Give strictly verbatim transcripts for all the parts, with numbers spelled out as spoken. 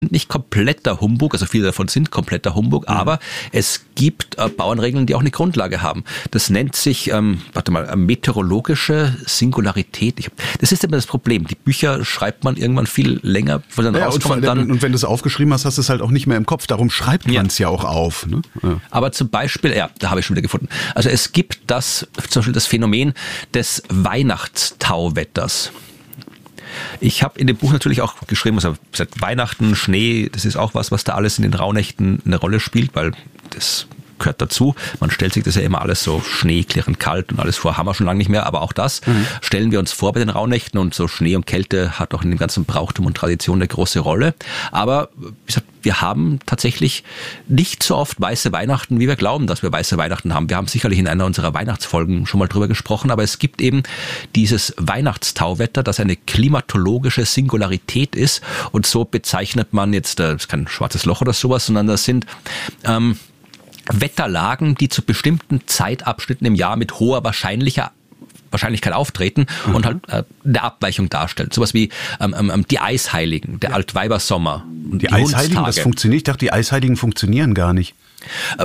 nicht kompletter Humbug, also viele davon sind kompletter Humbug, mhm. aber es gibt äh, Bauernregeln, die auch eine Grundlage haben. Das nennt sich, ähm, warte mal, meteorologische Singularität. Ich, das ist immer das Problem. Die Bücher schreibt man irgendwann viel länger, wo dann ja, rauskommt. Und, dann, und wenn du es aufgeschrieben hast, hast du es halt auch nicht mehr im Kopf. Darum schreibt man es ja. ja auch auf. Ne? Ja. Aber zum Beispiel, ja, da habe ich schon wieder gefunden. Also es gibt das, zum Beispiel das Phänomen des Weihnachtstauwetters. Ich habe in dem Buch natürlich auch geschrieben, also seit Weihnachten, Schnee, das ist auch was, was da alles in den Rauhnächten eine Rolle spielt, weil das gehört dazu. Man stellt sich das ja immer alles so schneeklirrend kalt und alles vor, haben wir schon lange nicht mehr, aber auch das mhm. stellen wir uns vor bei den Rauhnächten und so Schnee und Kälte hat auch in dem ganzen Brauchtum und Tradition eine große Rolle. Aber wie gesagt, wir haben tatsächlich nicht so oft weiße Weihnachten, wie wir glauben, dass wir weiße Weihnachten haben. Wir haben sicherlich in einer unserer Weihnachtsfolgen schon mal drüber gesprochen, aber es gibt eben dieses Weihnachtstauwetter, das eine klimatologische Singularität ist und so bezeichnet man jetzt, das ist kein schwarzes Loch oder sowas, sondern das sind ähm, Wetterlagen, die zu bestimmten Zeitabschnitten im Jahr mit hoher Wahrscheinlicher Wahrscheinlichkeit auftreten mhm. und halt äh, eine Abweichung darstellen. Sowas wie ähm, ähm, die Eisheiligen, der ja. Altweibersommer. Die, die Eisheiligen, das funktioniert. Ich dachte, die Eisheiligen funktionieren gar nicht. Äh,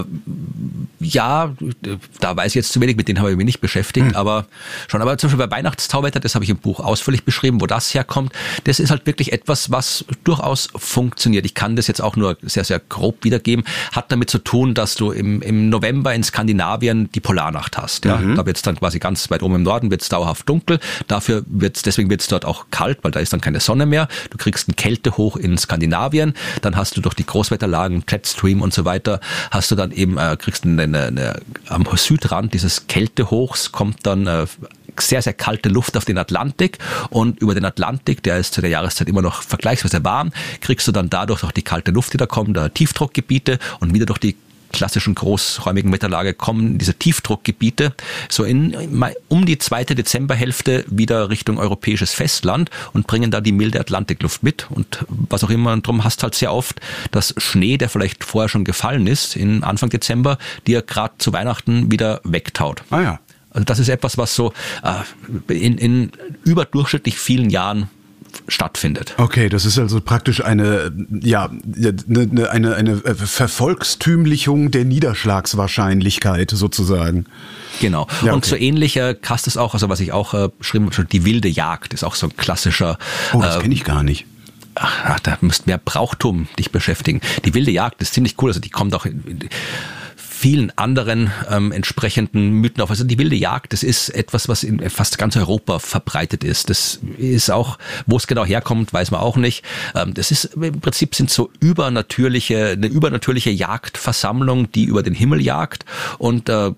ja, da weiß ich jetzt zu wenig, mit denen habe ich mich nicht beschäftigt, hm. aber schon. Aber zum Beispiel bei Weihnachtstauwetter, das habe ich im Buch ausführlich beschrieben, wo das herkommt. Das ist halt wirklich etwas, was durchaus funktioniert. Ich kann das jetzt auch nur sehr, sehr grob wiedergeben. Hat damit zu tun, dass du im, im November in Skandinavien die Polarnacht hast. Ja? Mhm. Da wird es dann quasi ganz weit oben im Norden wird's dauerhaft dunkel. Dafür wird's, deswegen wird es dort auch kalt, weil da ist dann keine Sonne mehr. Du kriegst einen Kältehoch in Skandinavien. Dann hast du durch die Großwetterlagen, Jetstream und so weiter, hast du dann eben, äh, kriegst eine, eine, eine, am Südrand dieses Kältehochs kommt dann äh, sehr, sehr kalte Luft auf den Atlantik und über den Atlantik, der ist zu der Jahreszeit immer noch vergleichsweise warm, kriegst du dann dadurch auch die kalte Luft, die da kommt, da Tiefdruckgebiete und wieder durch die klassischen großräumigen Wetterlage kommen diese Tiefdruckgebiete so in um die zweite Dezemberhälfte wieder Richtung europäisches Festland und bringen da die milde Atlantikluft mit und was auch immer. Und darum hast halt sehr oft, dass Schnee, der vielleicht vorher schon gefallen ist, in Anfang Dezember, dir gerade zu Weihnachten wieder wegtaut. Ah ja. Also das ist etwas, was so äh, in, in überdurchschnittlich vielen Jahren stattfindet. Okay, das ist also praktisch eine, ja, eine, eine, eine Vervolkstümlichung der Niederschlagswahrscheinlichkeit sozusagen. Genau. Ja, und okay. so ähnlich äh, Kast es auch, also was ich auch äh, beschrieben habe, die wilde Jagd ist auch so ein klassischer. Oh, das äh, kenne ich gar nicht. Ach, da müsste mehr Brauchtum dich beschäftigen. Die wilde Jagd ist ziemlich cool, also die kommt auch in, in vielen anderen ähm, entsprechenden Mythen auf. Also die wilde Jagd, das ist etwas, was in fast ganz Europa verbreitet ist. Das ist auch, wo es genau herkommt, weiß man auch nicht. Ähm, das ist im Prinzip sind so übernatürliche, eine übernatürliche Jagdversammlung, die über den Himmel jagt und äh,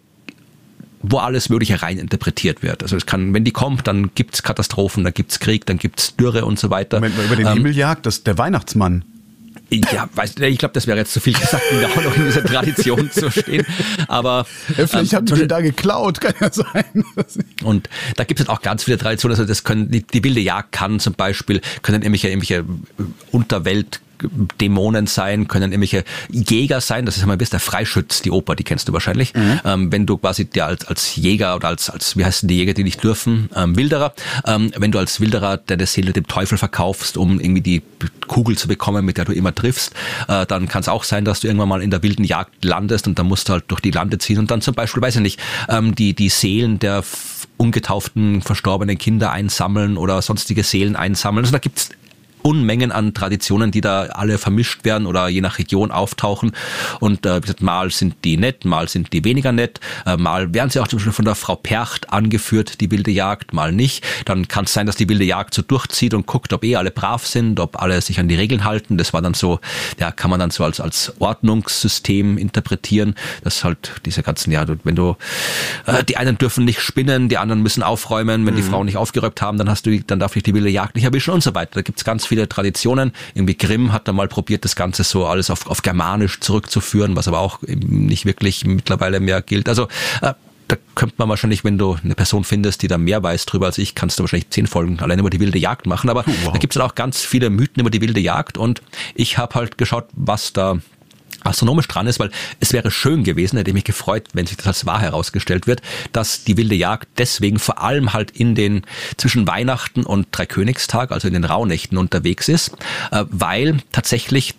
wo alles Mögliche rein interpretiert wird. Also es kann, wenn die kommt, dann gibt's Katastrophen, dann gibt's Krieg, dann gibt's Dürre und so weiter. Moment, über den ähm, Himmel jagt, das ist der Weihnachtsmann. Ja, weiß, ich glaube, das wäre jetzt zu viel gesagt, um da auch noch in dieser Tradition zu stehen. Aber ja, vielleicht ähm, haben die den da geklaut, kann ja sein. Und da gibt es auch ganz viele Traditionen. Also das können die, die wilde Jagd kann zum Beispiel können irgendwelche, irgendwelche Unterwelt Dämonen sein, können irgendwelche Jäger sein, das ist einmal bis der Freischütz, die Oper, die kennst du wahrscheinlich. Mhm. Ähm, wenn du quasi dir als, als Jäger oder als, als, wie heißen die Jäger, die nicht dürfen, ähm, Wilderer, ähm, wenn du als Wilderer deine Seele dem Teufel verkaufst, um irgendwie die Kugel zu bekommen, mit der du immer triffst, äh, dann kann es auch sein, dass du irgendwann mal in der wilden Jagd landest und dann musst du halt durch die Lande ziehen und dann zum Beispiel, weiß ich nicht, ähm, die, die Seelen der ungetauften, verstorbenen Kinder einsammeln oder sonstige Seelen einsammeln. Also da gibt's Unmengen an Traditionen, die da alle vermischt werden oder je nach Region auftauchen. Und äh, wie gesagt, mal sind die nett, mal sind die weniger nett, äh, mal werden sie auch zum Beispiel von der Frau Percht angeführt, die wilde Jagd, mal nicht. Dann kann es sein, dass die wilde Jagd so durchzieht und guckt, ob eh alle brav sind, ob alle sich an die Regeln halten. Das war dann so, ja, kann man dann so als als Ordnungssystem interpretieren. Das ist halt diese ganzen, ja, wenn du äh, die einen dürfen nicht spinnen, die anderen müssen aufräumen. Wenn mhm. die Frauen nicht aufgeräumt haben, dann hast du, dann darf ich die wilde Jagd nicht erwischen und so weiter. Da gibt's ganz viele Traditionen. Irgendwie Grimm hat da mal probiert, das Ganze so alles auf, auf Germanisch zurückzuführen, was aber auch eben nicht wirklich mittlerweile mehr gilt. Also äh, da könnte man wahrscheinlich, wenn du eine Person findest, die da mehr weiß drüber als ich, kannst du wahrscheinlich zehn Folgen allein über die wilde Jagd machen. Aber wow. Da gibt es dann auch ganz viele Mythen über die wilde Jagd und ich habe halt geschaut, was da astronomisch dran ist, weil es wäre schön gewesen, hätte ich mich gefreut, wenn sich das als wahr herausgestellt wird, dass die wilde Jagd deswegen vor allem halt in den zwischen Weihnachten und Dreikönigstag, also in den Rauhnächten unterwegs ist, weil tatsächlich